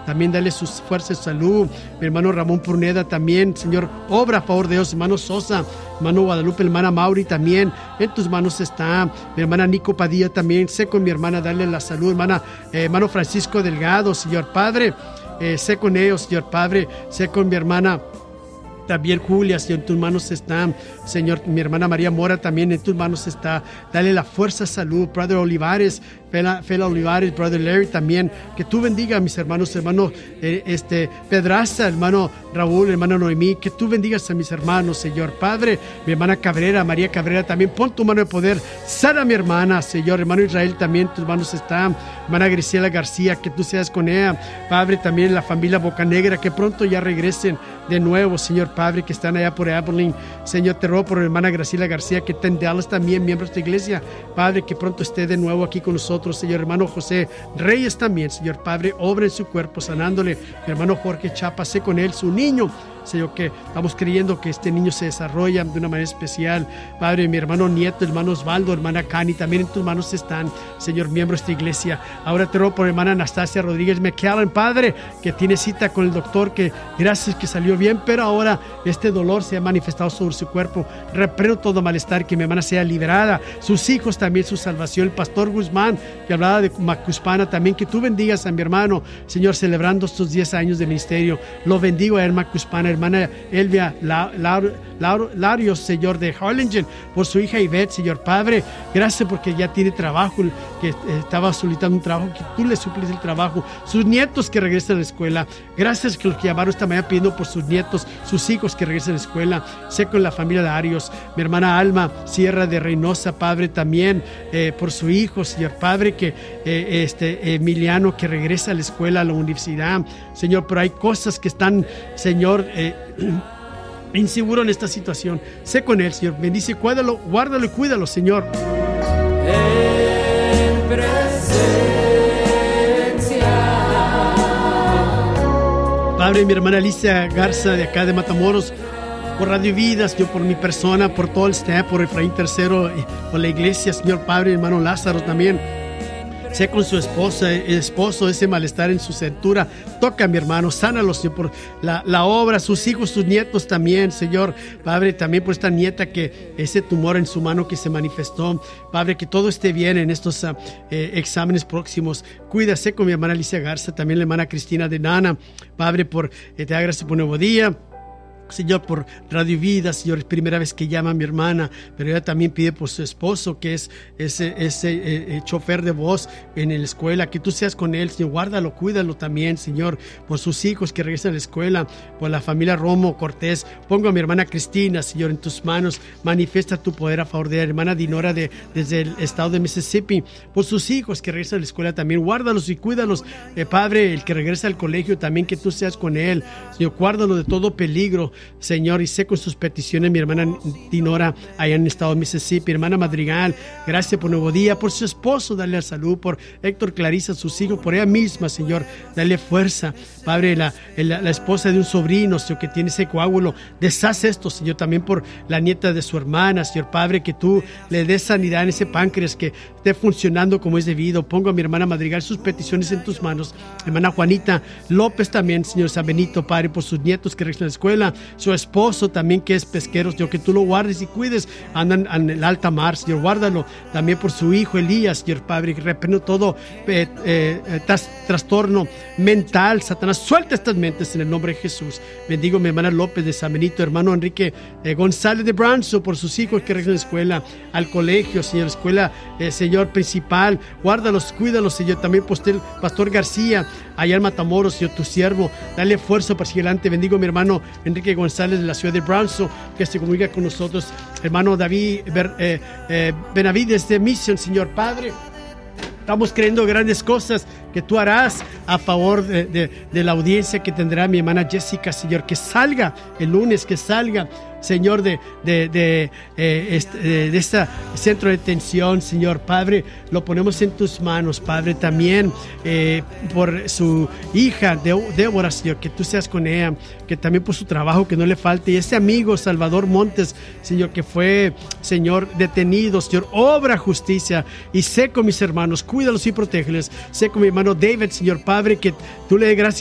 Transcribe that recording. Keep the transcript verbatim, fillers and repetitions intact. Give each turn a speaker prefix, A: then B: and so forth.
A: también dale sus fuerzas y salud. Mi hermano Ramón Pruneda también, Señor, obra a favor de Dios. Hermano Sosa, hermano Guadalupe, hermana Mauri también, en tus manos está. Mi hermana Nico Padilla también, sé con mi hermana, dale la salud. Hermana, eh, hermano Francisco Delgado, Señor Padre, eh, sé con ellos, Señor Padre, sé con mi hermana también Julia, Señor, en tus manos está. Señor, mi hermana María Mora también en tus manos está. Dale la fuerza, salud. Brother Olivares, Fela, Fela Olivares, Brother Larry también. Que tú bendiga a mis hermanos, hermano eh, este, Pedraza, hermano Raúl, hermano Noemí. Que tú bendigas a mis hermanos, Señor Padre. Mi hermana Cabrera, María Cabrera también. Pon tu mano de poder. Sana a mi hermana, Señor. Hermano Israel también en tus manos está. Hermana Graciela García, que tú seas con ella. Padre, también la familia Bocanegra, que pronto ya regresen de nuevo, Señor Padre, que están allá por Abilene. Señor, te ruego por hermana Graciela García, que está en Dallas también, miembros de esta iglesia. Padre, que pronto esté de nuevo aquí con nosotros. Señor, hermano José Reyes también, Señor Padre, obra en su cuerpo, sanándole. Mi hermano Jorge Chapa, sé con él, su niño. Señor, que estamos creyendo que este niño se desarrolla de una manera especial. Padre, mi hermano Nieto, hermano Osvaldo, hermana Cani, también en tus manos están, Señor, miembros de esta iglesia. Ahora te ruego por hermana Anastasia Rodríguez McAllen, Padre, que tiene cita con el doctor, que gracias que salió bien, pero ahora este dolor se ha manifestado sobre su cuerpo. Reprendo todo malestar, que mi hermana sea liberada, sus hijos también, su salvación. El pastor Guzmán, que hablaba de Macuspana también, que tú bendigas a mi hermano, Señor, celebrando estos diez años de ministerio. Lo bendigo a Macuspana, hermana Elvia Larios, Señor, de Harlingen, por su hija Ivette, Señor Padre, gracias porque ya tiene trabajo, que eh, estaba solicitando un trabajo, que tú le suples el trabajo. Sus nietos que regresen a la escuela, gracias que los que llamaron esta mañana pidiendo por sus nietos, sus hijos que regresen a la escuela. Sé con la familia Larios, mi hermana Alma Sierra de Reynosa, Padre, también eh, por su hijo, Señor Padre, que eh, este Emiliano que regresa a la escuela, a la universidad, Señor, pero hay cosas que están, Señor, eh, inseguro en esta situación. Sé con él, Señor, bendice, cuídalo, guárdalo y cuídalo, Señor.
B: En presencia.
A: Padre, mi hermana Alicia Garza de acá de Matamoros, por Radio Vidas, yo por mi persona, por todo el staff, por Efraín Tercero, por la iglesia, Señor Padre, hermano Lázaro también. Sea con su esposa, el esposo, ese malestar en su cintura. Toca a mi hermano, sánalo, Señor, por la, la obra, sus hijos, sus nietos también, Señor. Padre, también por esta nieta, que ese tumor en su mano que se manifestó. Padre, que todo esté bien en estos uh, eh, exámenes próximos. Cuídase con mi hermana Alicia Garza, también la hermana Cristina de Nana. Padre, por eh, te da gracias por nuevo día. Señor, por Radio Vida, Señor, es primera vez que llama a mi hermana, pero ella también pide por su esposo, que es ese, ese eh, eh, chofer de voz en la escuela, que tú seas con él, Señor, guárdalo, cuídalo también, Señor, por sus hijos que regresan a la escuela, por la familia Romo Cortés. Pongo a mi hermana Cristina, Señor, en tus manos, manifiesta tu poder a favor de la hermana Dinora de, desde el estado de Mississippi, por sus hijos que regresan a la escuela también, guárdalos y cuídalos, eh, Padre, el que regresa al colegio también, que tú seas con él, Señor, guárdalo de todo peligro, Señor, y sé con sus peticiones, mi hermana Dinora, allá en el estado de Mississippi, hermana Madrigal, gracias por nuevo día, por su esposo, dale la salud, por Héctor Clarisa, sus hijos, por ella misma, Señor, dale fuerza, Padre, la, la, la esposa de un sobrino, Señor, que tiene ese coágulo, deshace esto, Señor, también por la nieta de su hermana, Señor, Padre, que tú le des sanidad en ese páncreas, que esté funcionando como es debido. Pongo a mi hermana Madrigal sus peticiones en tus manos, hermana Juanita López también, Señor San Benito, Padre, por sus nietos que regresan a la escuela, su esposo también que es pesquero, Señor, que tú lo guardes y cuides, andan en el alta mar, Señor, guárdalo, también por su hijo Elías, Señor Padre, que reprendo todo eh, eh, tras, trastorno mental, Satanás, suelta estas mentes en el nombre de Jesús. Bendigo a mi hermana López de San Benito, hermano Enrique eh, González de Branzo, por sus hijos que regresan a la escuela, al colegio, Señor, escuela, eh, Señor, principal, guárdalos, cuídalos, Señor, también postel, Pastor García, allá en Matamoros, Señor, tu siervo, dale fuerza para seguir adelante. Bendigo a mi hermano Enrique González de la ciudad de Branzo, que se comunica con nosotros, hermano David Ber, eh, eh, Benavides de Mission, Señor Padre. Estamos creyendo grandes cosas que tú harás a favor de, de, de la audiencia que tendrá mi hermana Jessica, Señor, que salga el lunes, que salga, Señor, de, de, de, eh, este, de, de este centro de detención, Señor Padre, lo ponemos en tus manos, Padre, también eh, por su hija de, Débora, Señor, que tú seas con ella, que también por su trabajo, que no le falte, y ese amigo Salvador Montes, Señor, que fue, Señor, detenido, Señor, obra justicia, y sé con mis hermanos, cuídalos y protégeles, sé con mi hermano David, Señor Padre, que tú le des gracias